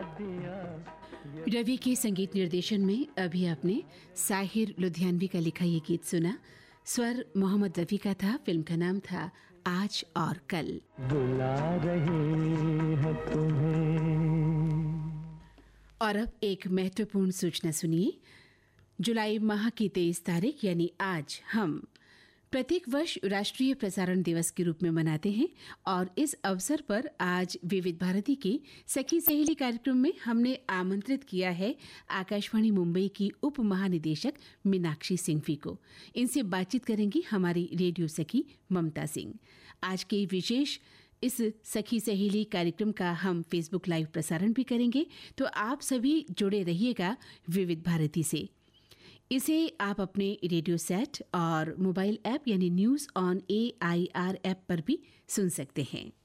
रवि के संगीत निर्देशन में अभी आपने साहिर लुधियानवी का लिखा ये गीत सुना। स्वर मोहम्मद रफी का था। फिल्म का नाम था आज और कल। बुला रही है तुम्हें। और अब एक महत्वपूर्ण सूचना सुनिए। जुलाई माह की 23 तारीख यानी आज हम प्रत्येक वर्ष राष्ट्रीय प्रसारण दिवस के रूप में मनाते हैं और इस अवसर पर आज विविध भारती के सखी सहेली कार्यक्रम में हमने आमंत्रित किया है आकाशवाणी मुंबई की उप महानिदेशक मीनाक्षी सिंघवी को। इनसे बातचीत करेंगी हमारी रेडियो सखी ममता सिंह। आज के विशेष इस सखी सहेली कार्यक्रम का हम फेसबुक लाइव प्रसारण भी करेंगे, तो आप सभी जुड़े रहिएगा विविध भारती से। इसे आप अपने रेडियो सेट और मोबाइल ऐप यानी न्यूज़ ऑन AIR ऐप पर भी सुन सकते हैं।